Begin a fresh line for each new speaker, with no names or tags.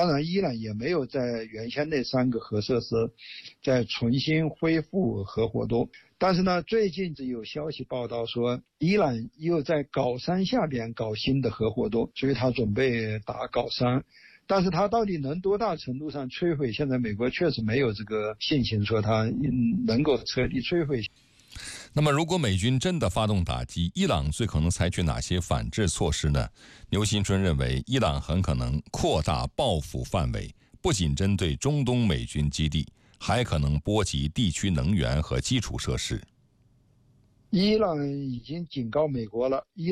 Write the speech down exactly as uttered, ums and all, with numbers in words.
当然，伊朗也没有在原先那三个核设施再重新恢复核活动。但是呢，最近有消息报道说，伊朗又在镐山下边搞新的核活动，所以他准备打镐山。但是他到底能多大程度上摧毁？现在美国确实没有这个信心说他能够彻底摧毁。
那么如果美军真的发动打击，伊朗最可能采取哪些反制措施呢？牛新春认为，伊朗很可能扩大报复范围，不仅针对中东美军基地，还可能波及地区能源和基础设施。
伊朗已经警告美国了，伊